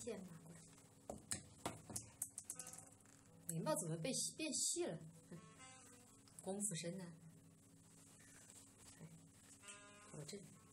线拿过来。眉毛怎么变细了？功夫深呢。哎，到这里。